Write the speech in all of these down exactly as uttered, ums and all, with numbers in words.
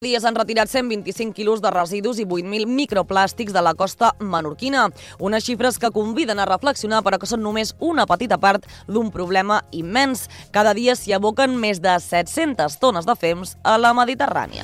dia s'han retirat cent vint-i-cinc quilos de residus i vuit mil microplàstics de la costa menorquina. Unes xifres que conviden a reflexionar, però que són només una petita part d'un problema immens. Cada dia s'hi aboquen més de set-centes tones de fems a la Mediterrània.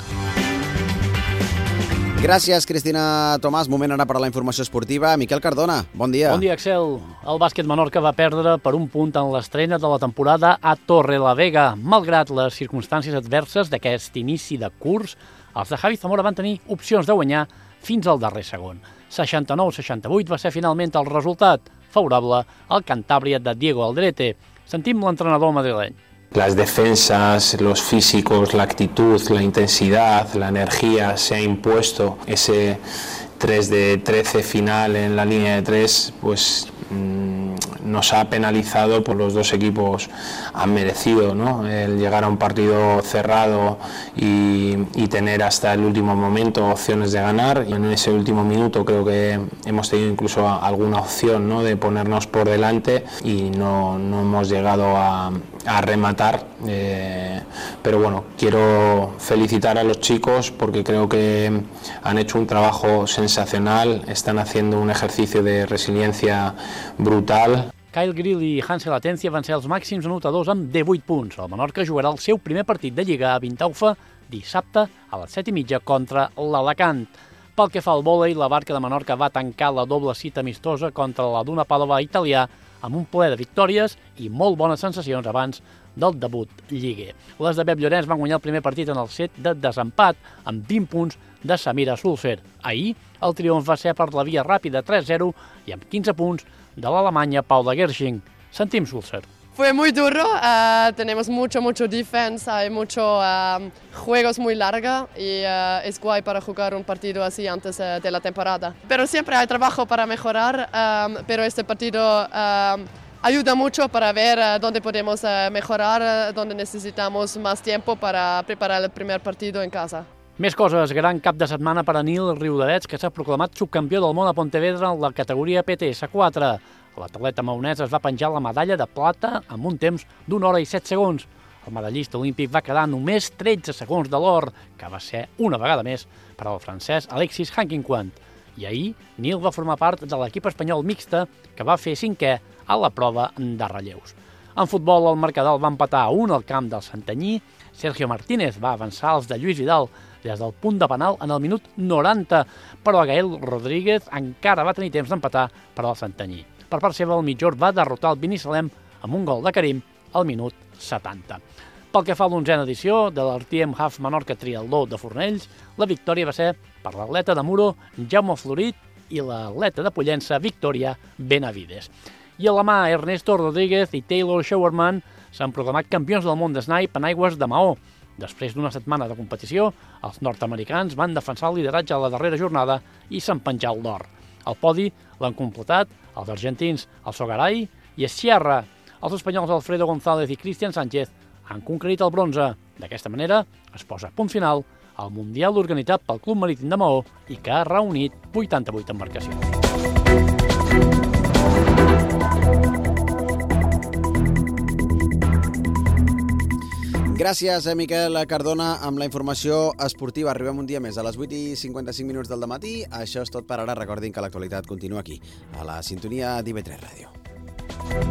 Gràcies, Cristina Tomàs. Moment ara per a la informació esportiva. Miquel Cardona, bon dia. Bon dia, Axel. El bàsquet Menorca va perdre per un punt en l'estrena de la temporada a Torrelavega. Malgrat les circumstàncies adverses d'aquest inici de curs, els de Javi Zamora van tenir opcions de guanyar fins al darrer segon. seixanta-nou a seixanta-vuit va ser finalment el resultat, favorable al Cantàbria de Diego Aldrete. Sentim l'entrenador madrileny. Las defensas, los físicos, la actitud, la intensidad, la energía se ha impuesto. Ese tres de trece final en la línea de tres, pues mmm, nos ha penalizado, por los dos equipos han merecido, ¿no?, el llegar a un partido cerrado y, y tener hasta el último momento opciones de ganar. Y en ese último minuto creo que hemos tenido incluso alguna opción, ¿no?, de ponernos por delante y no, no hemos llegado a, a rematar. Eh, pero bueno, quiero felicitar a los chicos porque creo que han hecho un trabajo sensacional, están haciendo un ejercicio de resiliencia brutal. Kyle Grill i Hansel Atencia van ser els màxims anotadors amb divuit punts. El Menorca jugarà el seu primer partit de Lliga a Vintaufa dissabte a les set i mitja contra l'Alacant. Pel que fa al vòlei, la Barca de Menorca va tancar la doble cita amistosa contra la Duna Padova italià amb un ple de victòries i molt bones sensacions abans del debut lliguer. Les de Pep Llorenç van guanyar el primer partit en el set de desempat amb vint punts de Samira Sulzer. Ahir el triomf va ser per la via ràpida tres zero i amb quinze punts de l'alemanya Paula Gershing. Sentim Sulzer. Fue muy duro, uh, tenemos mucho, mucho defense, hay mucho uh, juegos muy largos y uh, es guay para jugar un partido así antes uh, de la temporada. Pero siempre hay trabajo para mejorar, um, pero este partido um, ayuda mucho para ver uh, dónde podemos uh, mejorar, uh, dónde necesitamos más tiempo para preparar el primer partido en casa. Més coses. Gran cap de setmana per a Nil Riudavets, que s'ha proclamat subcampió del món a Pontevedra en la categoria P T S quatre. L'atleta maonès es va penjar la medalla de plata amb un temps d'una hora i set segons. El medallista olímpic va quedar només tretze segons de l'or, que va ser una vegada més per al francès Alexis Hankinquant. I ahir, Nil va formar part de l'equip espanyol mixta, que va fer cinquè a la prova de relleus. En futbol, el Mercadal va empatar a un al camp del Santanyí. Sergio Martínez va avançar als de Lluís Vidal des del punt de penal en el minut noranta, però Gael Rodríguez encara va tenir temps d'empatar per al Santanyí. Per part seva, el Mitjor va derrotar el Binissalem amb un gol de Karim al minut setanta. Pel que fa a l'onzena edició de l'Artiem Half Menorca Triatló de Fornells, la victòria va ser per l'atleta de Muro, Jaume Florit, i l'atleta de Pollença, Victòria Benavides. I a la mà, Ernesto Rodríguez i Taylor Showerman s'han proclamat campions del món d'snipe en aigües de Maó. Després d'una setmana de competició, els nord-americans van defensar el lideratge a la darrera jornada i s'han penjat l'or. El podi l'han completat els argentins el Sogaray i Sierra. Els espanyols Alfredo González i Cristian Sánchez han conquerit el bronze. D'aquesta manera es posa punt final al Mundial organitzat pel Club Marítim de Maó i que ha reunit vuitanta-vuit embarcacions. Gràcies a Miquel Cardona amb la informació esportiva. Arribem un dia més a les vuit i cinquanta-cinc minuts del dematí. Això és tot per ara. Recordin que l'actualitat continua aquí, a la sintonia d'I V tres Ràdio.